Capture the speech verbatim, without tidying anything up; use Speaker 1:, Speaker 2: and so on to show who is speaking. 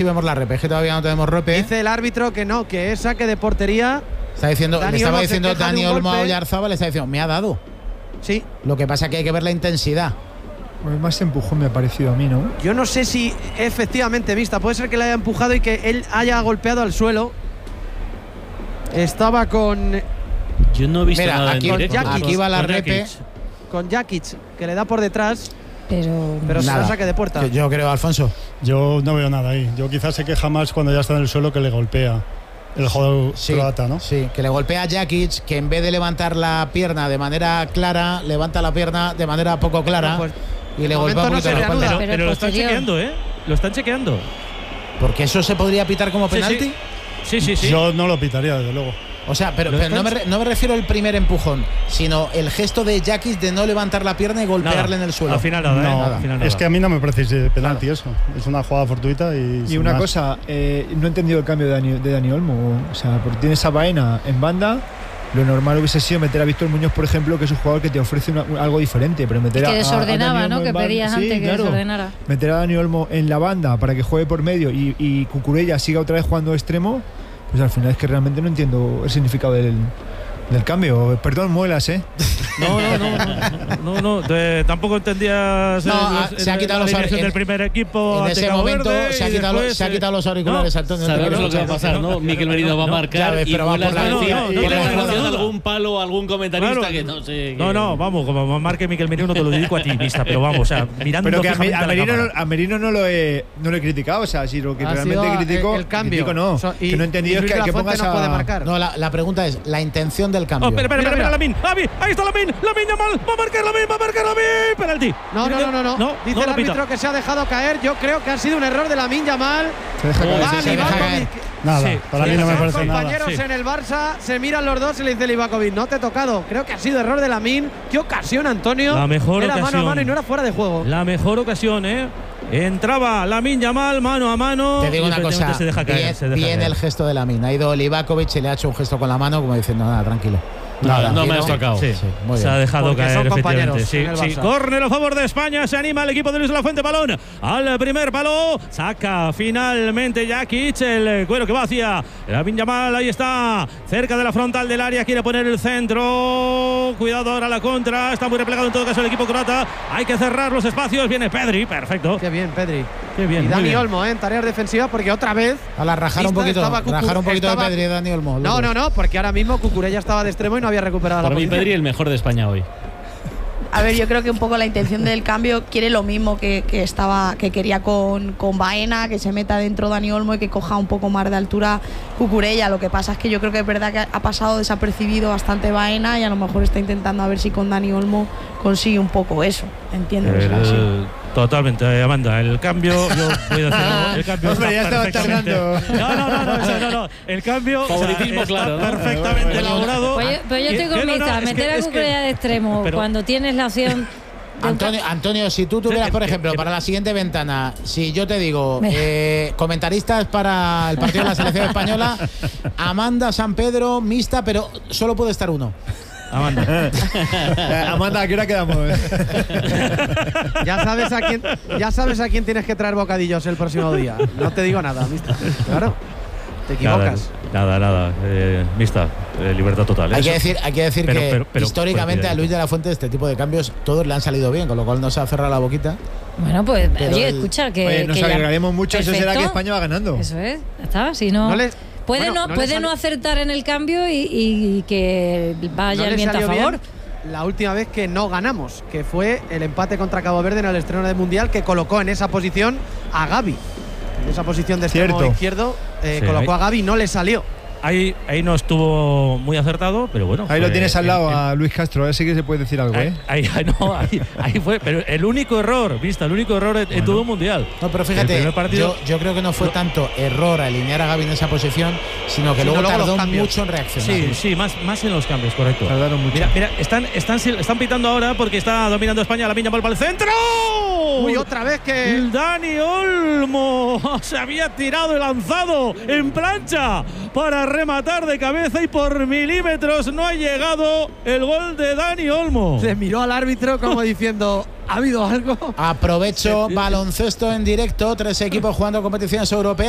Speaker 1: si vemos la repe, es que todavía no tenemos repe.
Speaker 2: Dice el árbitro que no, que es saque de portería.
Speaker 1: Está diciendo,
Speaker 2: Dani
Speaker 1: le estaba
Speaker 2: Olmo se
Speaker 1: diciendo
Speaker 2: queja de
Speaker 1: Dani
Speaker 2: un
Speaker 1: Olmo a
Speaker 2: golpe.
Speaker 1: Oyarzábal, le está diciendo, me ha dado.
Speaker 2: Sí.
Speaker 1: Lo que pasa es que hay que ver la intensidad.
Speaker 3: Pues más empujón me ha parecido a mí, ¿no?
Speaker 2: Yo no sé si efectivamente, Vista, puede ser que le haya empujado y que él haya golpeado al suelo. Estaba con
Speaker 4: Yo no he visto
Speaker 1: Mira,
Speaker 4: nada
Speaker 1: aquí,
Speaker 4: en directo.
Speaker 1: aquí va la
Speaker 4: Con
Speaker 1: repe.
Speaker 4: Jakic.
Speaker 2: con Jakic, que le da por detrás,
Speaker 5: Pero,
Speaker 2: pero será
Speaker 1: Nada.
Speaker 2: saque de puerta.
Speaker 1: Yo, yo creo, Alfonso.
Speaker 6: Yo no veo nada ahí. Yo quizás se queja más cuando ya está en el suelo que le golpea el jugador
Speaker 1: Sí,
Speaker 6: croata, ¿no?
Speaker 1: sí, que le golpea a Jakic, que en vez de levantar la pierna de manera clara, levanta la pierna de manera poco clara.
Speaker 2: No, pues,
Speaker 1: y le
Speaker 2: de
Speaker 1: golpea un
Speaker 2: momento
Speaker 1: poquito
Speaker 2: no
Speaker 1: la
Speaker 2: se
Speaker 1: espalda.
Speaker 4: Pero,
Speaker 5: Pero
Speaker 4: pero lo están
Speaker 5: posterior.
Speaker 4: chequeando, ¿eh? Lo están chequeando.
Speaker 1: Porque eso se podría pitar como
Speaker 4: Sí,
Speaker 1: penalti.
Speaker 4: sí. Sí, sí, sí.
Speaker 6: Yo no lo pitaría, desde luego.
Speaker 1: O sea, pero,
Speaker 4: Lo
Speaker 1: pero no,
Speaker 4: están-
Speaker 1: me re- no me refiero al primer empujón, sino el gesto de Jakic de no levantar la pierna y golpearle
Speaker 4: Nada.
Speaker 1: en el suelo.
Speaker 4: Al final nada, ¿eh?
Speaker 6: No,
Speaker 4: Al final nada.
Speaker 6: es que a mí no me parece penalti eso. Es una jugada fortuita y.
Speaker 3: Y
Speaker 6: sin
Speaker 3: una
Speaker 6: más.
Speaker 3: cosa, eh, no he entendido el cambio de Dani, de Dani Olmo. O sea, porque tienes a Baena en banda. Lo normal hubiese sido meter a Víctor Muñoz, por ejemplo, que es un jugador que te ofrece una- algo diferente. Pero meter
Speaker 5: que
Speaker 3: a, a
Speaker 5: desordenaba,
Speaker 3: Dani Olmo
Speaker 5: ¿no?
Speaker 3: en
Speaker 5: Que
Speaker 3: banda-
Speaker 5: pedías
Speaker 3: sí,
Speaker 5: antes que
Speaker 3: claro.
Speaker 5: desordenara.
Speaker 3: Meter a Dani Olmo en la banda para que juegue por medio y, y Cucurella siga otra vez jugando extremo, pues al final es que realmente no entiendo el significado del, del cambio. Perdón, muelas, ¿eh?
Speaker 4: No, no, no, no, no, no, te- tampoco entendías
Speaker 1: No,
Speaker 4: eh,
Speaker 1: ah,
Speaker 4: los-
Speaker 1: se ha
Speaker 4: la
Speaker 1: quitado los
Speaker 4: alineación
Speaker 1: en-
Speaker 4: del primer equipo
Speaker 1: En
Speaker 4: ante
Speaker 1: ese
Speaker 4: Cabo
Speaker 1: momento
Speaker 4: Verde
Speaker 1: se ha,
Speaker 4: y
Speaker 1: quitado,
Speaker 4: después,
Speaker 1: se ha
Speaker 4: eh,
Speaker 1: quitado los auriculares,
Speaker 4: no,
Speaker 1: Antonio.
Speaker 4: sabemos
Speaker 1: no te
Speaker 4: lo que va a
Speaker 1: preocupes.
Speaker 4: pasar, ¿no?
Speaker 7: Miquel Merino va a
Speaker 4: no,
Speaker 7: marcar
Speaker 1: ya ves,
Speaker 7: y
Speaker 1: pero va
Speaker 7: Muelas
Speaker 1: por
Speaker 7: va a
Speaker 1: la
Speaker 7: decir
Speaker 4: duda, no,
Speaker 7: y
Speaker 4: no
Speaker 7: le
Speaker 4: tengo
Speaker 7: menciona
Speaker 4: ninguna duda.
Speaker 7: algún palo a algún comentarista
Speaker 4: Claro.
Speaker 7: que no sé. que-
Speaker 4: No, no, vamos, como marque Miquel Merino te lo dedico a ti, Vista, pero vamos, o sea, mirando
Speaker 3: Pero que a,
Speaker 4: fijamente
Speaker 3: a
Speaker 4: a la
Speaker 3: Merino, no,
Speaker 4: cámara.
Speaker 3: a Merino no lo he, no lo he criticado. O sea, si lo que
Speaker 2: Ha
Speaker 3: realmente
Speaker 2: sido
Speaker 3: critico,
Speaker 2: el, el cambio.
Speaker 3: critico no.
Speaker 2: So- y-
Speaker 3: que no he entendido
Speaker 2: y
Speaker 3: es
Speaker 2: Luis
Speaker 3: que,
Speaker 2: de la
Speaker 3: que
Speaker 2: Fuente
Speaker 3: pongas
Speaker 2: no
Speaker 3: a…
Speaker 2: puede marcar.
Speaker 1: No, la, la pregunta es la intención del
Speaker 4: Oh,
Speaker 1: cambio.
Speaker 4: espera, espera,
Speaker 2: Mira,
Speaker 4: espera,
Speaker 2: mira.
Speaker 4: Lamin, Lamin, ahí está Lamin, Lamin Yamal, va a marcar Lamin, va a marcar Lamin, penalti.
Speaker 2: No, no, no, no, no.
Speaker 4: no
Speaker 2: Dice
Speaker 4: no
Speaker 2: el
Speaker 4: lo pita.
Speaker 2: árbitro que se ha dejado caer. Yo creo que ha sido un error de Lamine Yamal.
Speaker 3: Se deja caer.
Speaker 2: Va
Speaker 1: sí, se deja
Speaker 2: Livakovic.
Speaker 6: Nada,
Speaker 4: Sí,
Speaker 6: para
Speaker 4: sí,
Speaker 6: mí no me
Speaker 2: Son
Speaker 6: parece nada.
Speaker 2: compañeros
Speaker 4: Sí.
Speaker 2: en el Barça, se miran los dos y le dice Livakovic, no te he tocado. Creo que ha sido error de Lamine. Qué ocasión, Antonio.
Speaker 4: La mejor
Speaker 2: Era mano a
Speaker 4: ocasión.
Speaker 2: mano y no era fuera de juego.
Speaker 4: La mejor ocasión, ¿eh? Entraba Lamin Yamal mano a mano.
Speaker 1: Te digo
Speaker 4: y
Speaker 1: una
Speaker 4: efectivamente
Speaker 1: cosa,
Speaker 4: se deja caer,
Speaker 1: bien,
Speaker 4: se deja
Speaker 1: bien
Speaker 4: caer.
Speaker 1: el gesto de Lamin. Ha ido Livakovic y le ha hecho un gesto con la mano como diciendo, nada, tranquilo.
Speaker 7: Nada, no me
Speaker 1: Tranquilo.
Speaker 7: has tocado.
Speaker 4: Sí,
Speaker 1: Sí, muy
Speaker 4: se
Speaker 1: bien.
Speaker 4: ha dejado
Speaker 2: Porque
Speaker 4: caer,
Speaker 2: son compañeros
Speaker 4: efectivamente. Sí,
Speaker 2: en el
Speaker 4: sí.
Speaker 2: Barça.
Speaker 4: Córner a favor de España. Se anima el equipo de Luis de la Fuente. Balón al primer palo. Saca finalmente Jakic. El cuero que va hacia Lamin Yamal. Ahí está. Cerca de la frontal del área. Quiere poner el centro. Cuidado ahora la contra. Está muy replegado en todo caso el equipo croata. Hay que cerrar los espacios. Viene Pedri. Perfecto.
Speaker 2: Qué bien, Pedri.
Speaker 4: Qué bien.
Speaker 2: Y
Speaker 4: muy
Speaker 2: Dani
Speaker 4: bien.
Speaker 2: Olmo, ¿eh? En tareas defensivas, porque otra vez.
Speaker 1: A la rajar un
Speaker 2: Vista,
Speaker 1: poquito,
Speaker 2: estaba Cucu-
Speaker 1: rajar un poquito
Speaker 2: estaba-
Speaker 1: de Pedri y Dani Olmo.
Speaker 2: No, no, no, porque ahora mismo Cucurella estaba de extremo y no había recuperado
Speaker 7: Para
Speaker 2: la
Speaker 7: mí,
Speaker 2: posición.
Speaker 7: Pedri, el mejor de España hoy.
Speaker 5: A ver, yo creo que un poco la intención del cambio quiere lo mismo que, que estaba, que quería con, con Baena, que se meta dentro Dani Olmo y que coja un poco más de altura Cucurella. Lo que pasa es que yo creo que es verdad que ha pasado desapercibido bastante Baena y a lo mejor está intentando a ver si con Dani Olmo consigue un poco eso. Entiendo que será así.
Speaker 4: El- Totalmente, Amanda. El cambio, yo voy a decir algo, el cambio
Speaker 3: Hombre, ya
Speaker 4: está
Speaker 3: estaba
Speaker 4: perfectamente.
Speaker 3: tardando.
Speaker 4: No, no, no, no, eso no, no. El cambio,
Speaker 7: Favoritismo
Speaker 4: o sea,
Speaker 7: claro,
Speaker 4: está
Speaker 7: ¿no?
Speaker 4: perfectamente elaborado.
Speaker 5: Pues yo, pues yo
Speaker 4: Y-
Speaker 5: estoy
Speaker 4: que
Speaker 5: con
Speaker 4: no, no,
Speaker 5: Mista,
Speaker 4: es que-
Speaker 5: meter a
Speaker 4: es que-
Speaker 5: Cucurella de extremo
Speaker 4: pero-
Speaker 5: cuando tienes la opción. de un
Speaker 1: Antonio, Antonio, si tú tuvieras,
Speaker 4: Sí,
Speaker 1: por
Speaker 4: que-
Speaker 1: ejemplo,
Speaker 4: que-
Speaker 1: para la siguiente ventana, si yo te digo,
Speaker 5: Me-
Speaker 1: eh, comentaristas para el partido de la selección española, Amanda, San Pedro, mixta, pero solo puede estar uno.
Speaker 4: Amanda.
Speaker 3: Eh, Amanda, ¿a qué hora quedamos?
Speaker 2: Ya sabes a quién, ya sabes a quién tienes que traer bocadillos el próximo día. No te digo nada, mister. Claro. Te equivocas.
Speaker 4: Nada, nada, nada. Eh, mista, eh, libertad total.
Speaker 1: Hay
Speaker 4: Eso.
Speaker 1: que decir, hay que decir
Speaker 4: Pero-
Speaker 1: que
Speaker 4: pero- pero-
Speaker 1: históricamente
Speaker 4: pero-
Speaker 1: a Luis de la Fuente este tipo de cambios todos le han salido bien, con lo cual no se ha cerrado la boquita.
Speaker 5: Bueno, pues
Speaker 1: Pero
Speaker 5: oye,
Speaker 1: el-
Speaker 5: escucha, que.
Speaker 3: Oye, nos
Speaker 5: que ya-
Speaker 3: alegraremos mucho. Eso será que
Speaker 5: Perfecto.
Speaker 3: España va ganando.
Speaker 5: Eso es, ya está. Si no.
Speaker 2: No les-
Speaker 5: puede
Speaker 2: bueno,
Speaker 5: no,
Speaker 2: no le
Speaker 5: puede
Speaker 2: sale-
Speaker 5: no acertar en el cambio y, y que vaya
Speaker 2: ¿No
Speaker 5: el
Speaker 2: le
Speaker 5: viento a
Speaker 2: salió
Speaker 5: favor.
Speaker 2: bien la última vez que no ganamos, que fue el empate contra Cabo Verde en el estreno del Mundial, que colocó en esa posición a Gavi. En esa posición de extremo
Speaker 3: Cierto.
Speaker 2: izquierdo eh,
Speaker 4: Sí,
Speaker 2: colocó
Speaker 4: ahí-
Speaker 2: a Gavi y no le salió.
Speaker 4: Ahí, ahí no estuvo muy acertado, pero bueno.
Speaker 3: Ahí lo
Speaker 4: fue
Speaker 3: tienes al
Speaker 4: el-
Speaker 3: lado,
Speaker 4: el-
Speaker 3: a Luis Castro. A ver si que se puede decir algo, ¿eh?
Speaker 4: Ahí, ahí, no, ahí, ahí fue, pero el único error, vista, el único error en, en Bueno. todo el mundial.
Speaker 1: No, pero
Speaker 4: El
Speaker 1: fíjate,
Speaker 4: primer partido-
Speaker 1: yo, yo creo que no fue tanto error alinear a Gavi en esa posición, sino que
Speaker 2: Sino
Speaker 1: luego
Speaker 2: luego los
Speaker 1: tardó
Speaker 2: cambios.
Speaker 1: mucho en reaccionar.
Speaker 4: Sí, sí, más, más en los cambios, correcto.
Speaker 3: Tardaron mucho.
Speaker 4: Mira, mira, están, están, están pitando ahora porque está dominando España. La piña para el centro.
Speaker 2: Uy, otra vez que.
Speaker 4: El Dani Olmo se había tirado y lanzado en plancha para rematar de cabeza y por milímetros no ha llegado el gol de Dani Olmo.
Speaker 2: Se miró al árbitro como diciendo, ¿ha habido algo?
Speaker 1: Aprovecho baloncesto en directo, tres equipos jugando competiciones europeas.